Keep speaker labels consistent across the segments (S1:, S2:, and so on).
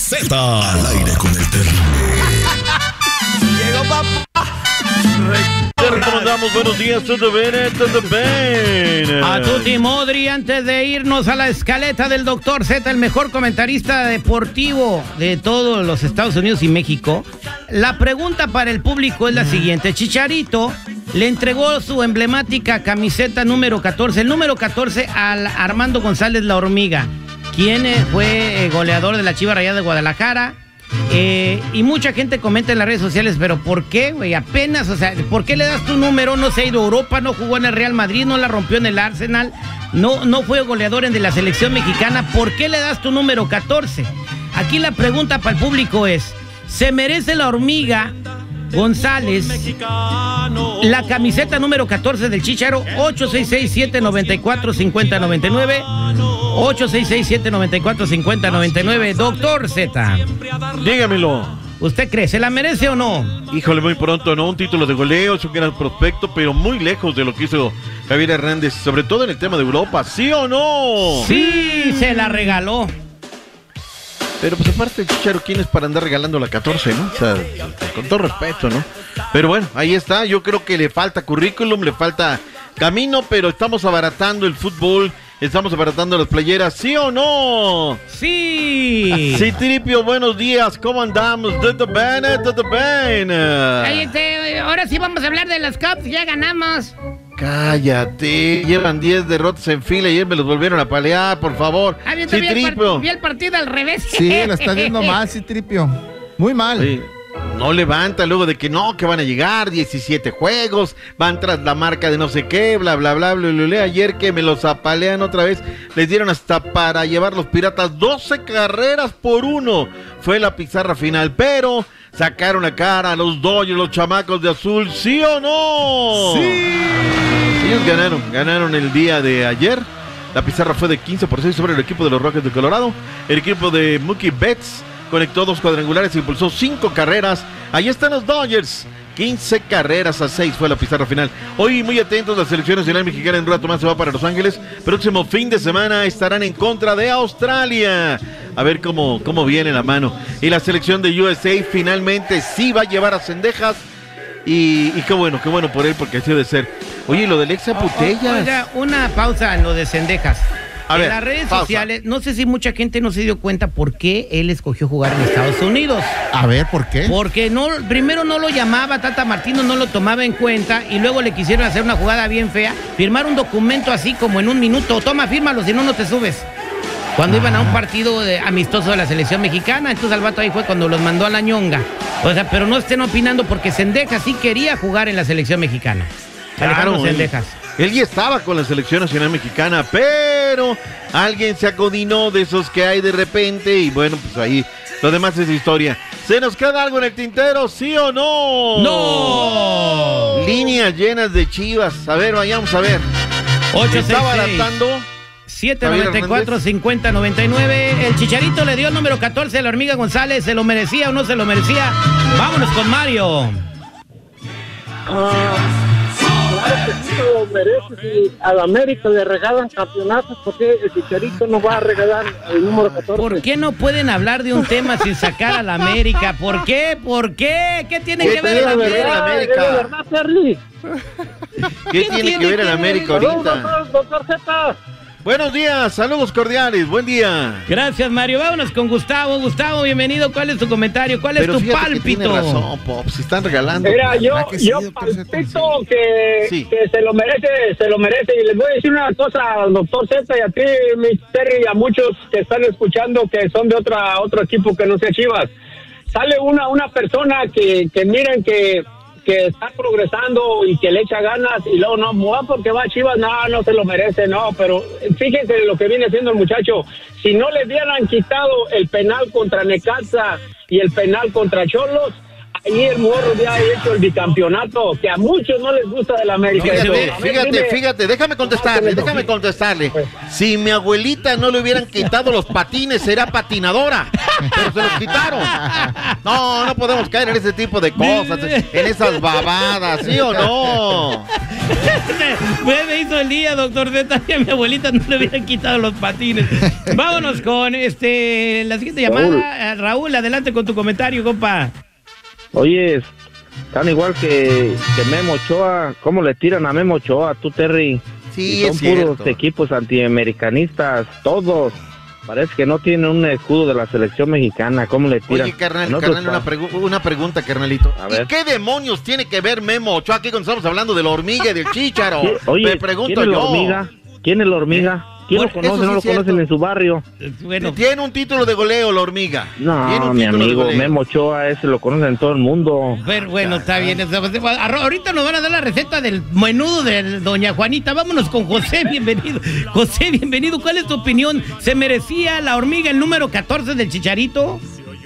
S1: Z. Al aire con el terrible.
S2: Llegó papá.
S3: ¿Cómo andamos? Buenos días, ¿todo bien? ¿Todo bien?
S4: A tutti modri, antes de irnos a la escaleta del Dr. Z, el mejor comentarista deportivo de todos los Estados Unidos y México, la pregunta para el público es la siguiente. Chicharito le entregó su emblemática camiseta número 14, el número 14 al Armando González La Hormiga, quien fue goleador de la Chivas Rayadas de Guadalajara. Y mucha gente comenta en las redes sociales, pero ¿por qué, güey? Apenas, o sea, ¿por qué le das tu número? No se ha ido a Europa, no jugó en el Real Madrid, no la rompió en el Arsenal, no fue goleador en de la selección mexicana. ¿Por qué le das tu número 14? Aquí la pregunta para el público es, ¿se merece La Hormiga González la camiseta número 14 del Chícharo? 866-794-5099 866-794-5099. Doctor Z,
S3: dígamelo.
S4: ¿Usted cree, se la merece o no?
S3: Híjole, muy pronto, ¿no? Un título de goleo, es un gran prospecto, pero muy lejos de lo que hizo Javier Hernández, sobre todo en el tema de Europa, ¿sí o no?
S4: Sí, se la regaló.
S3: Pero pues aparte, Chicharo, ¿quién es para andar regalando la 14, no? O sea, con todo respeto, ¿no? Pero bueno, ahí está, yo creo que le falta currículum, le falta camino, pero estamos abaratando el fútbol. Estamos abaratando las playeras, ¿sí o no?
S4: ¡Sí!
S3: Sí, Tripio, buenos días, ¿cómo andamos? ¿Todo bien? ¿Todo bien?
S5: Ahora sí vamos a hablar de los Cubs, ya ganamos.
S3: Cállate, llevan 10 derrotas en fila y ayer me los volvieron a palear, por favor.
S5: Sí, Tripio. Vi el partido al revés.
S2: Sí, lo estás viendo mal, sí, Tripio. Muy mal.
S3: Sí. No levanta luego de que no, que van a llegar 17 juegos, van tras la marca de no sé qué, bla, bla, bla, bla, bla, bla. Ayer que me los apalean otra vez, les dieron hasta para llevar los Piratas 12 carreras por 1. Fue la pizarra final, pero sacaron la cara a los Dodgers, los chamacos de azul, ¿sí o no?
S2: ¡Sí!
S3: Ellos ganaron el día de ayer. La pizarra fue de 15-6 sobre el equipo de los Rockies de Colorado. El equipo de Mookie Betts conectó 2 cuadrangulares e impulsó 5 carreras. Ahí están los Dodgers. 15 carreras a 6 fue la pizarra final. Hoy muy atentos, la selección nacional mexicana en un rato más se va para Los Ángeles. Próximo fin de semana estarán en contra de Australia. A ver cómo viene la mano. Y la selección de USA finalmente sí va a llevar a Cendejas. Y qué bueno por él, porque así debe ser. Oye, lo del Exa Putellas.
S4: Oiga, una pausa en lo de Cendejas.
S3: A ver,
S4: las redes sociales, no sé si mucha gente no se dio cuenta por qué él escogió jugar en Estados Unidos.
S2: A ver, ¿por qué?
S4: Porque primero no lo llamaba Tata Martino, no lo tomaba en cuenta, y luego le quisieron hacer una jugada bien fea, firmar un documento así como en un minuto. Toma, fírmalo, si no, no te subes. Cuando iban a un partido amistoso de la selección mexicana, entonces al vato ahí fue cuando los mandó a la ñonga. O sea, pero no estén opinando porque Cendejas sí quería jugar en la selección mexicana.
S3: Claro,
S4: Cendejas.
S3: Él ya estaba con la selección nacional mexicana, pero alguien se acodinó de esos que hay de repente y bueno, pues ahí lo demás es historia. ¿Se nos queda algo en el tintero, sí o no?
S4: ¡No!
S3: Líneas llenas de Chivas. A ver, vayamos a ver.
S4: 866
S3: está baratando
S4: 794-5099. El Chicharito le dio el número 14 a La Hormiga González. ¿Se lo merecía o no se lo merecía? Vámonos con Mario.
S6: Claro que sí lo merece. Si a la América le regalan campeonatos, ¿por qué el Chicharito no va a regalar el número 14?
S4: ¿Por qué no pueden hablar de un tema sin sacar a la América? ¿Por qué? ¿Por qué? ¿Qué tiene que ver la América?
S6: ¿Es verdad, Perry?
S3: ¿Qué tiene que ver el América ahorita?
S6: Doctor Z.
S3: Buenos días, saludos cordiales, buen día.
S4: Gracias, Mario. Vámonos con Gustavo. Gustavo, bienvenido. ¿Cuál es tu comentario? ¿Cuál es tu pálpito?
S3: Tiene razón, Pop, se están regalando.
S6: Mira, yo palpito que se lo merece. Y les voy a decir una cosa al doctor Z y a ti, mi Terry, y a muchos que están escuchando que son de otro equipo que no sea Chivas. Sale una persona que miren que está progresando y que le echa ganas y luego no, porque va a Chivas, no se lo merece, no, pero fíjense lo que viene haciendo el muchacho. Si no le hubieran quitado el penal contra Necaxa y el penal contra Xolos, ahí el morro ya ha hecho el bicampeonato, que a muchos no les gusta del América.
S3: Fíjate, déjame contestarle. Si mi abuelita no le hubieran quitado los patines, sería patinadora, pero se los quitaron. No podemos caer en ese tipo de cosas, en esas babadas, ¿sí o no?
S4: Me hizo el día, doctor Z, que a mi abuelita no le hubieran quitado los patines. Vámonos con la siguiente llamada. Raúl, adelante con tu comentario, compa.
S7: Oye, tan igual que Memo Ochoa. ¿Cómo le tiran a Memo Ochoa, tú, Terry?
S3: Sí,
S7: y son puros equipos antiamericanistas, todos. Parece que no tienen un escudo de la selección mexicana. ¿Cómo le tiran?
S3: Oye, carnal, una pregunta, carnalito.
S7: ¿Y
S3: qué demonios tiene que ver Memo Ochoa aquí cuando estamos hablando de la hormiga y del chícharo?
S7: Oye,
S3: me pregunto
S7: ¿quién es
S3: yo.
S7: La hormiga? ¿Quién es la hormiga? ¿Quién lo conoce? No lo conocen en su barrio.
S4: Bueno.
S3: Tiene un título de goleo, la hormiga.
S7: No, mi amigo, Memo Ochoa, ese lo conocen en todo el mundo.
S4: Pero bueno, está bien. Ahorita nos van a dar la receta del menudo de doña Juanita. Vámonos con José, bienvenido. José, bienvenido. ¿Cuál es tu opinión? ¿Se merecía la hormiga el número 14 del Chicharito?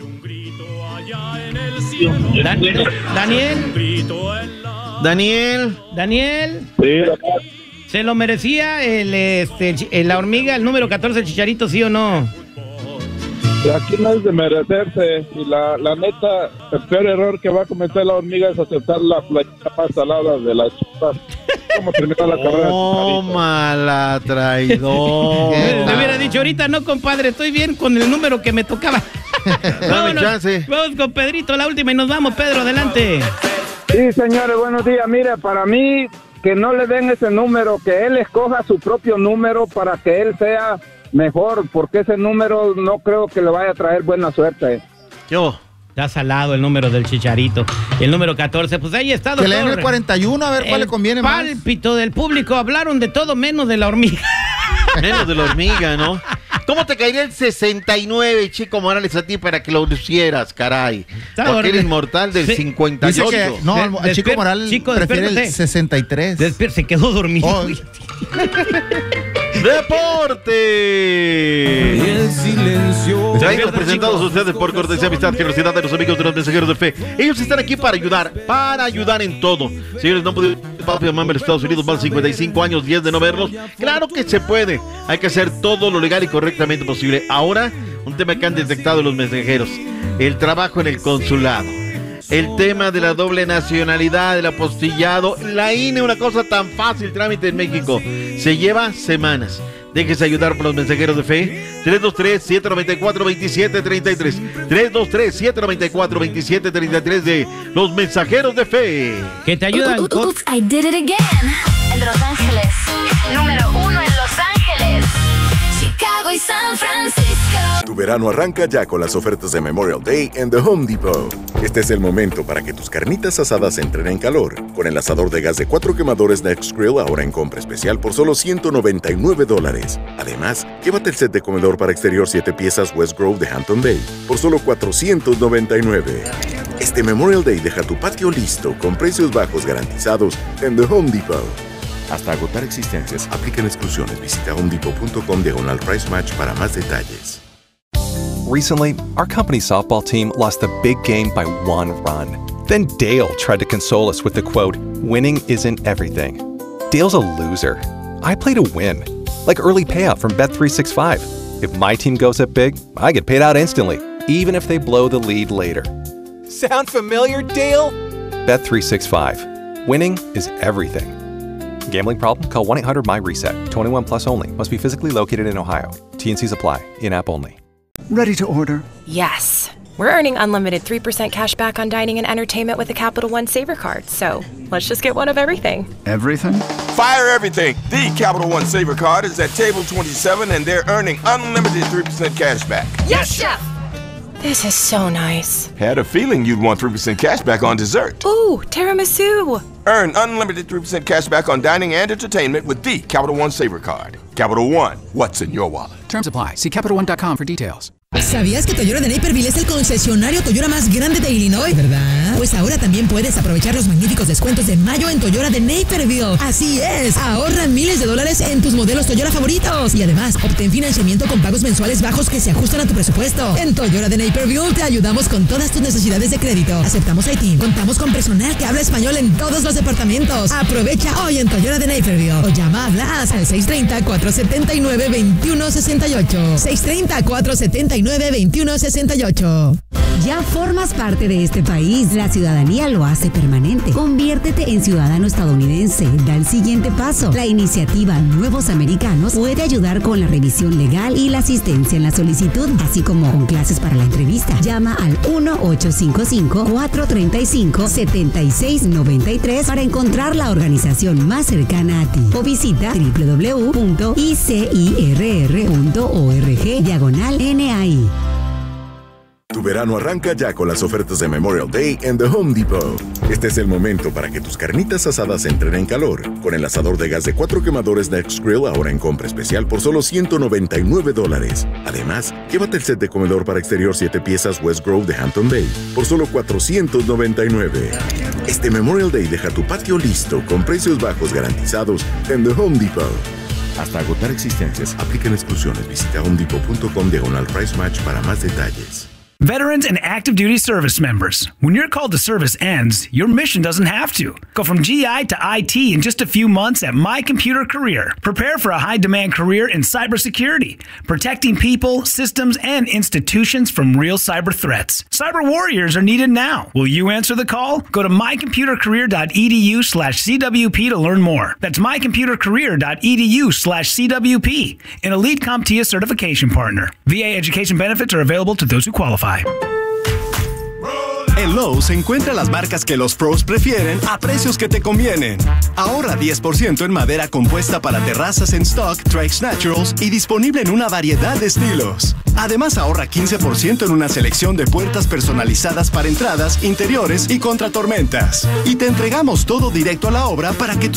S4: Daniel.
S6: Sí,
S4: ¿Se lo merecía la hormiga, el número 14, el Chicharito, sí o no?
S8: Aquí no es de merecerse. Y la neta, el peor error que va a cometer la hormiga es aceptar la playita más salada de las chupas. ¿Cómo terminó la carrera?
S3: Mala traidor.
S4: Le hubiera dicho ahorita, no, compadre, estoy bien con el número que me tocaba.
S3: Dame chance.
S4: Vamos con Pedrito, la última, y nos vamos. Pedro, adelante.
S9: Sí, señores, buenos días. Mire, para mí, que no le den ese número, que él escoja su propio número para que él sea mejor, porque ese número no creo que le vaya a traer buena suerte.
S4: Está salado el número del Chicharito. El número 14, pues ahí está, doctor.
S2: Que le den el 41, a ver cuál le conviene más.
S4: El pálpito del público, hablaron de todo menos de la hormiga.
S3: Menos de la hormiga, ¿no? ¿Cómo te caería el 69, Chico Morales, a ti para que lo lucieras, caray? Porque eres inmortal del 58.
S2: Dice que, no, el Chico Morales prefiere el 63.
S4: Se quedó dormido.
S3: ¡Deporte!
S1: El silencio.
S3: Traídos presentados a ustedes por cortesía, amistad, generosidad de los amigos de los mensajeros de fe. Ellos están aquí para ayudar en todo. Señores, no pueden papi o mamá en Estados Unidos, más de 55 años, 10 de no verlos. Claro que se puede. Hay que hacer todo lo legal y correctamente posible. Ahora, un tema que han detectado los mensajeros: el trabajo en el consulado. El tema de la doble nacionalidad, el apostillado, la INE, una cosa tan fácil, trámite en México. Se lleva semanas. Déjese ayudar por los mensajeros de fe. 323-794-2733. 323-794-2733 de los mensajeros de fe.
S4: Que te ayudan con...
S10: I did it again. En Los Ángeles. Número 1 en Los Ángeles. Chicago y San Francisco.
S1: Tu verano arranca ya con las ofertas de Memorial Day en The Home Depot. Este es el momento para que tus carnitas asadas entren en calor. Con el asador de gas de 4 quemadores Next Grill ahora en compra especial por solo $199. Además, llévate el set de comedor para exterior 7 piezas West Grove de Hampton Bay por solo $499. Este Memorial Day deja tu patio listo con precios bajos garantizados en The Home Depot. Hasta agotar existencias, aplican exclusiones. Visita homedepot.com/price match para más detalles.
S11: Recently, our company softball team lost the big game by 1 run. Then Dale tried to console us with the quote, "Winning isn't everything." Dale's a loser. I play to win. Like early payout from Bet365. If my team goes up big, I get paid out instantly, even if they blow the lead later. Sound familiar, Dale? Bet365. Winning is everything. Gambling problem? Call 1-800-MY-RESET. 21 plus only. Must be physically located in Ohio. T&Cs apply. In-app only.
S12: Ready to order?
S13: Yes. We're earning unlimited 3% cash back on dining and entertainment with a Capital One Saver card. So let's just get one of everything.
S12: Everything?
S14: Fire everything. The Capital One Saver card is at table 27 and they're earning unlimited 3% cash back.
S13: Yes, Chef! This is so nice.
S14: Had a feeling you'd want 3% cash back on dessert.
S13: Ooh, tiramisu.
S14: Earn unlimited 3% cash back on dining and entertainment with the Capital One Saver card. Capital One, what's in your wallet?
S12: Terms apply. See CapitalOne.com for details. ¿Sabías que Toyota de Naperville es el concesionario Toyota más grande de Illinois, verdad? Pues ahora también puedes aprovechar los magníficos descuentos de mayo en Toyota de Naperville. Así es, ahorra miles de dólares en tus modelos Toyota favoritos. Y además, obtén financiamiento con pagos mensuales bajos que se ajustan a tu presupuesto. En Toyota de Naperville te ayudamos con todas tus necesidades de crédito. Aceptamos ITIN. Contamos con personal que habla español en todos los departamentos. Aprovecha hoy en Toyota de Naperville. O llama a Blas al 630-479-2168. 630-479-2168.
S15: Ya formas parte de este país. La ciudadanía lo hace permanente. Conviértete en ciudadano estadounidense. Da el siguiente paso. La iniciativa Nuevos Americanos puede ayudar con la revisión legal y la asistencia en la solicitud, así como con clases para la entrevista. Llama al 1-855-435-7693 para encontrar la organización más cercana a ti. O visita www.icirr.org/NAI.
S1: Tu verano arranca ya con las ofertas de Memorial Day en The Home Depot. Este es el momento para que tus carnitas asadas entren en calor. Con el asador de gas de 4 quemadores Nextgrill ahora en compra especial por solo $199. Además, llévate el set de comedor para exterior 7 piezas West Grove de Hampton Bay por solo $499. Este Memorial Day deja tu patio listo con precios bajos garantizados en The Home Depot. Hasta agotar existencias, aplican exclusiones. Visita homedepot.com/price match para más detalles.
S16: Veterans and active duty service members, when your call to service ends, your mission doesn't have to. Go from GI to IT in just a few months at My Computer Career. Prepare for a high-demand career in cybersecurity, protecting people, systems, and institutions from real cyber threats. Cyber warriors are needed now. Will you answer the call? Go to mycomputercareer.edu/CWP to learn more. That's mycomputercareer.edu/CWP, an elite CompTIA certification partner. VA education benefits are available to those who qualify.
S17: En Lowe's encuentra las marcas que los pros prefieren a precios que te convienen. Ahorra 10% en madera compuesta para terrazas en stock Trex Naturals y disponible en una variedad de estilos. Además, ahorra 15% en una selección de puertas personalizadas para entradas, interiores y contra tormentas. Y te entregamos todo directo a la obra para que tus